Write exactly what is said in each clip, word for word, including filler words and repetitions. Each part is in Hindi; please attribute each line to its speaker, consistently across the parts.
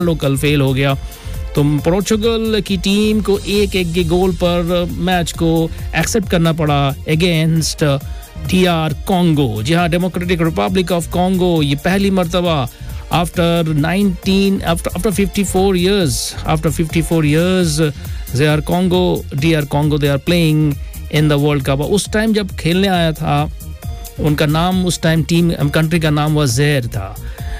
Speaker 1: लोकल फेल हो गया। तो पोर्चुगल की टीम को एक एक के गोल पर मैच को एक्सेप्ट करना पड़ा अगेंस्ट डी आर कॉन्गो। जी हाँ, डेमोक्रेटिक रिपब्लिक ऑफ कॉन्गो। ये पहली मर्तबा after nineteen after after fifty four years after fifty four years they are Congo D R Congo they are playing in the World Cup। उस टाइम जब खेलने आया था उनका नाम, उस टाइम टीम कंट्री का नाम was ज़ेर था,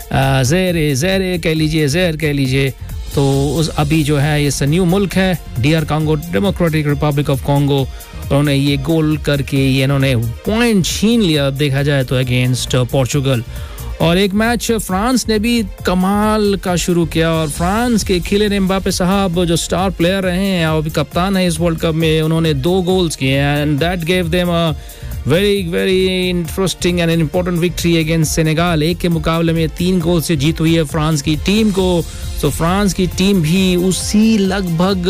Speaker 1: ज़ेर ज़ेर कह लीजिए, ज़ेर कह लीजिए। तो उस अभी जो है ये न्यू मुल्क है D R Congo, democratic Republic of Congo. उन्होंने ये गोल करके ये इन्होंने पॉइंट छीन लिया देखा जाए तो अगेंस्ट पोर्चुगल। और एक मैच फ्रांस ने भी कमाल का शुरू किया और फ्रांस के किलियन एम्बापे साहब जो स्टार प्लेयर रहे हैं और भी कप्तान है इस वर्ल्ड कप में, उन्होंने दो गोल्स किए and that gave them a very very interesting and important victory against Senegal. एक के मुकाबले में तीन गोल से जीत हुई है फ्रांस की टीम को। तो फ्रांस की टीम भी उसी लगभग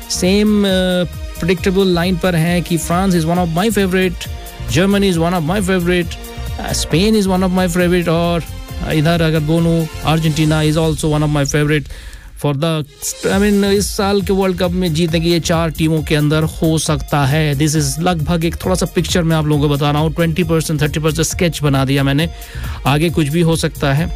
Speaker 1: सेम प्रेडिक्टेबल लाइन पर है कि France is one of my favourite, Germany is one of my favourite, Spain is one of my favourite, और इधर अगर बोलूं Argentina is also one of my favourite for the I mean इस साल के वर्ल्ड कप में जीतने की ये चार टीमों के अंदर हो सकता है। दिस इज लगभग एक थोड़ा सा पिक्चर मैं आप लोगों को बता रहा हूँ, twenty percent thirty percent sketch बना दिया मैंने, आगे कुछ भी हो सकता है।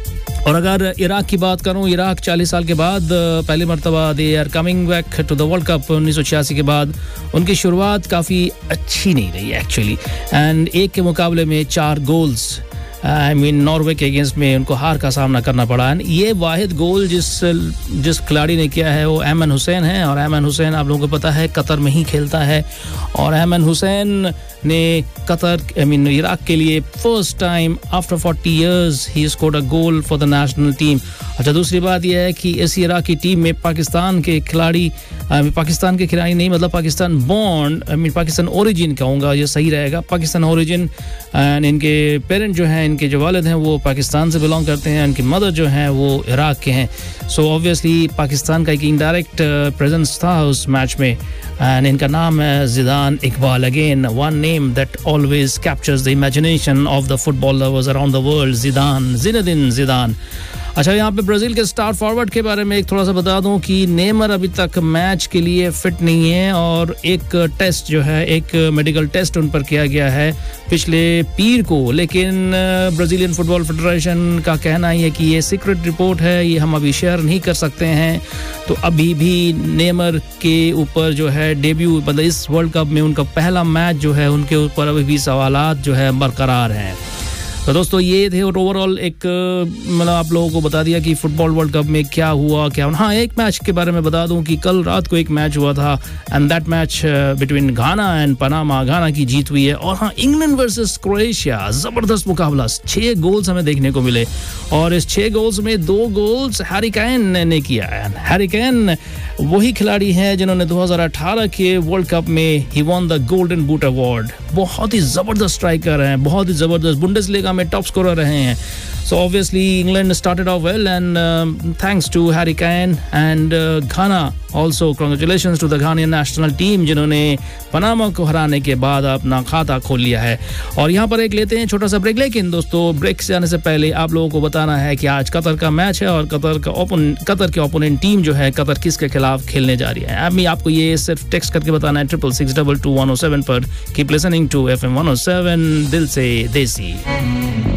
Speaker 1: और अगर इराक की बात करूं, इराक चालीस साल के बाद पहली मर्तबा they are coming back to the world cup उन्नीस सौ छियासी के बाद। उनकी शुरुआत काफ़ी अच्छी नहीं रही एक्चुअली, एंड एक के मुकाबले में चार गोल्स आई मीन नॉर्वे के अगेंस्ट में उनको हार का सामना करना पड़ा। ये वाहिद गोल जिस जिस खिलाड़ी ने किया है वो अयमन हुसैन है, और अयमन हुसैन आप लोगों को पता है कतर में ही खेलता है। और अयमन हुसैन ने कतर आई मीन इराक के लिए first time after forty years he scored a goal for the national team. अच्छा, दूसरी बात यह है कि इस इराक की टीम में पाकिस्तान के खिलाड़ी पाकिस्तान के खिलाड़ी नहीं मतलब Pakistan born I mean Pakistan origin कहूँगा, ये सही रहेगा, पाकिस्तान ओरिजिन। एंड इनके पेरेंट जो हैं, इनके जो वालिद हैं वो पाकिस्तान से बिलोंग करते हैं, इनकी मदर जो हैं वो इराक के हैं। सो ऑब्वियसली पाकिस्तान का एक इनडायरेक्ट प्रेजेंस था उस मैच में। एंड इनका नाम है Zidan Iqbal, again one name that always captures the imagination of the football lovers around the world, Zidan, ज़िनेदिन Zidan. अच्छा, यहाँ पे ब्राज़ील के स्टार फॉरवर्ड के बारे में एक थोड़ा सा बता दूं कि नेमर अभी तक मैच के लिए फिट नहीं है, और एक टेस्ट जो है, एक मेडिकल टेस्ट उन पर किया गया है पिछले पीर को, लेकिन ब्राज़ीलियन फुटबॉल फेडरेशन का कहना ही है कि ये सीक्रेट रिपोर्ट है, ये हम अभी शेयर नहीं कर सकते हैं। तो अभी भी नेमर के ऊपर जो है डेब्यू मतलब इस वर्ल्ड कप में उनका पहला मैच जो है, उनके ऊपर अभी भी सवालात जो है बरकरार हैं। तो दोस्तों ये थे और ओवरऑल एक मतलब आप लोगों को बता दिया कि फुटबॉल वर्ल्ड कप में क्या हुआ क्या। हाँ, एक मैच के बारे में बता दूं कि कल रात को एक मैच हुआ था, and that match between Ghana and Panama, घाना की जीत हुई है। और हाँ, इंग्लैंड वर्सेस क्रोएशिया, जबरदस्त मुकाबला, छह गोल्स हमें देखने को मिले, और इस छह गोल्स में दो गोल्स हैरी केन ने किया है। हैरी केन वही खिलाड़ी हैं जिन्होंने दो हज़ार अठारह के वर्ल्ड कप में he won the golden boot award. बहुत ही जबरदस्त स्ट्राइकर हैं, बहुत ही जबरदस्त, बुंडेसलीगा में टॉप स्कोरर रहे हैं। So obviously England started off well, and um, thanks to Harry Kane and uh, Ghana also, congratulations to the Ghanaian national team जिन्होंने पनामा को हराने के बाद अपना खाता खोल लिया है। और यहाँ पर एक लेते हैं छोटा सा ब्रेक, लेकिन दोस्तों ब्रेक से आने से पहले आप लोगों को बताना है कि आज कतर का मैच है, और कतर का ओपन कतर के ओपोनेंट टीम जो है कतर किसके खिलाफ खेलने जा रही है। अभी आपको ये सिर्फ टेक्स्ट करके बताना है triple six double two one O seven पर। Keep listening to F M one O seven, दिल से देसी।